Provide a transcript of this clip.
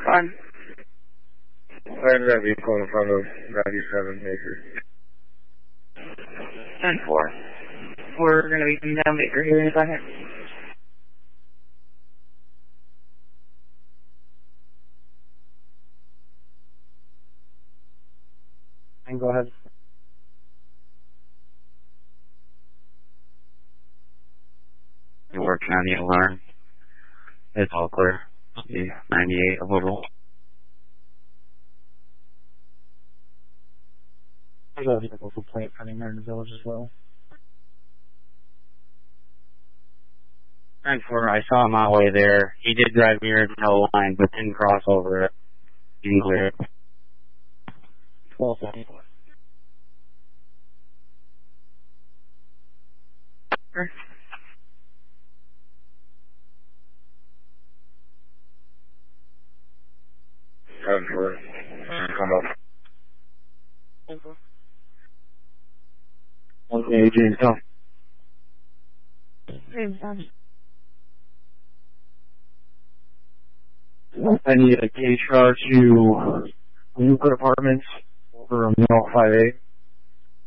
fun. I'm that vehicle in front of 97 Baker. 10-4. We're going to be coming down Baker here in a second. And go ahead. You're working on the alarm. It's all clear. 98 of Woodville. There's a vehicle complaint pending there in the village as well. 10-4, I saw him on the way there. He did drive near the yellow line, but didn't cross over it. Didn't clear it. 12-74. Sure. Come up. 10-4. Okay, James, go. I need a gauge car to Newport Apartments over 58.